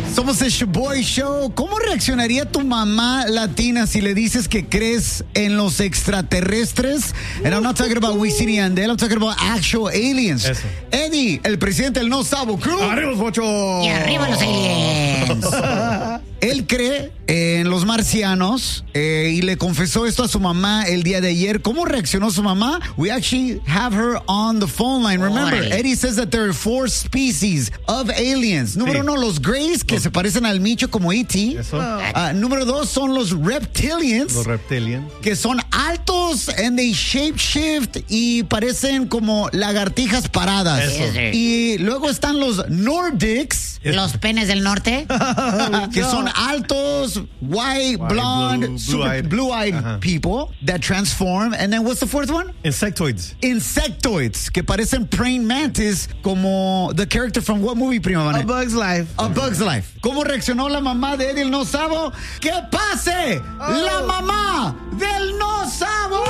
Somos el Shaboy Show. ¿Cómo reaccionaría tu mamá latina si le dices que crees en los extraterrestres? And I'm not talking about Wisin y Yandel, I'm talking about actual aliens. Eso. Eddie, el presidente del No Sabo Crew. ¡Arriba, Pocho! Y arriba los aliens. Él cree en los marcianos y le confesó esto a su mamá el día de ayer. ¿Cómo reaccionó su mamá? We actually have her on the phone line. Remember, Órale. Eddie says that there are 4 species of aliens. Número 1, los Greys, que se parecen al Micho como E.T. Eso. Número 2 son los Reptilians, Los reptilian. que son altos and they shapeshift y parecen como lagartijas paradas. Eso. Sí. Y luego están los Nordics, Los penes del norte. que son altos, white, blonde, blue-eyed. blue-eyed Ajá. people that transform. And then what's the fourth one? Insectoids. Insectoids, que parecen praying mantis, como the character from what movie, prima? A Bug's Life. A Bug's Life. ¿Cómo reaccionó la mamá de Eddie el No Sabo? ¡Que pase la mamá del No Sabo!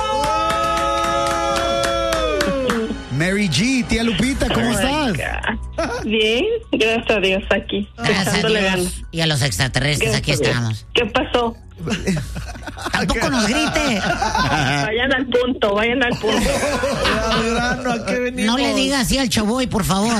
Mary G, tía Lupita, ¿cómo estás? Bien, gracias a Dios aquí. Gracias a echándole Dios. ganas. Y a los extraterrestres, aquí Gracias a Dios. estamos. ¿Qué pasó? Tampoco nos grite. Vayan al punto, vayan al punto. Al grano, ¿a qué venimos? No le diga así al Choboy, por favor.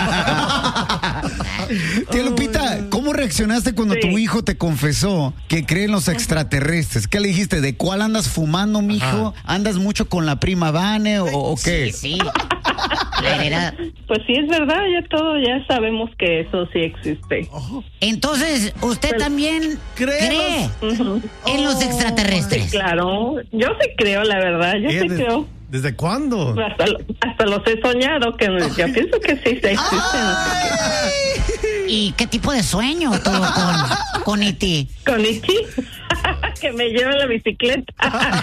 Tía Lupita, ¿cómo reaccionaste cuando Sí. tu hijo te confesó que cree en los extraterrestres? ¿Qué le dijiste? ¿De cuál andas fumando, mijo? ¿Andas mucho con la prima Vane o qué? Sí, sí. La heredad. Pues sí, es verdad, ya sabemos que eso sí existe. Entonces, ¿usted también cree Ujú. en los extraterrestres? Sí, claro. Yo sí creo, la verdad, yo sí creo. ¿Desde cuándo? Hasta los he soñado, que yo pienso que sí existen. ¿Y qué tipo de sueño tuvo con E.T.? Con Ichi, que me lleva la bicicleta.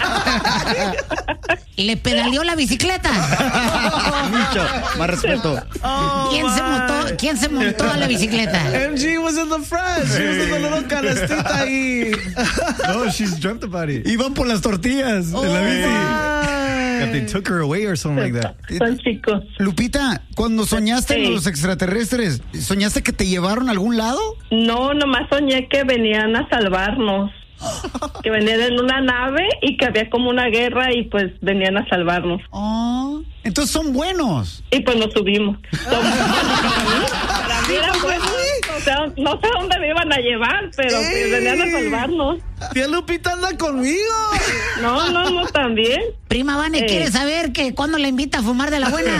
¿Le pedaleó la bicicleta? Mucho, más respeto. ¿Quién se montó a la bicicleta? MG was in the front. She was in the little canastita ahí. No, she's dreamt about it. Iban por las tortillas de la bici. That they took her away or something like that. Son chicos. Lupita, cuando soñaste en Sí. los extraterrestres, ¿soñaste que te llevaron a algún lado? No, nomás soñé que venían a salvarnos. Que venían en una nave y que había como una guerra y pues venían a salvarnos. Oh, entonces son buenos. Y pues nos subimos. Para mí era bueno. O sea, no sé dónde me iban a llevar, pero pues venían a salvarnos. Tía Lupita anda conmigo. No, también. Prima Vane, ¿quiere saber que cuándo le invita a fumar de la buena?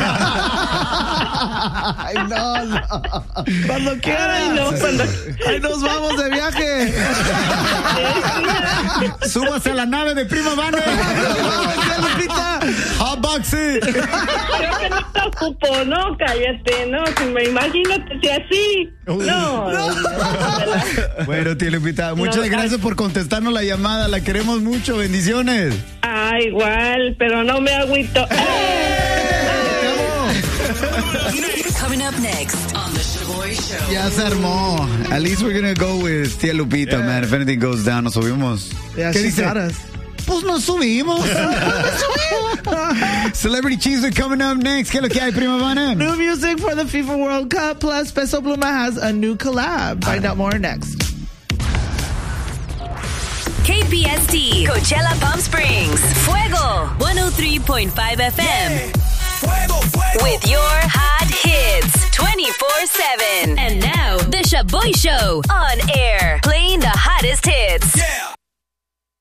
Ay, no. Cuando quiera. Ay, no, cuando... Ahí nos vamos de viaje. Súbase a la nave de prima Vane. Tía Lupita. Hotboxy. Creo que no te ocupo, no, cállate, no, si me imagínate si así. No. Bueno, tía Lupita, muchas gracias por contestarnos la llamada. La queremos mucho. Bendiciones. Ah, igual, pero no me agüito. Coming up next on the Shaboy Show. Ya se armó. At least we're gonna go with tía Lupita, man. If anything goes down, nos subimos. Yeah, ¿Qué she dice? got us. Pues nos subimos. Celebrity Cheese coming up next. ¿Qué es lo que hay, prima Vane? New music for the FIFA World Cup, plus Peso Pluma has a new collab. Find out more next. KPST, Coachella Palm Springs. Fuego 103.5 FM. Fuego, fuego. With your hot hits 24/7. And now, The Shaboy Show on air.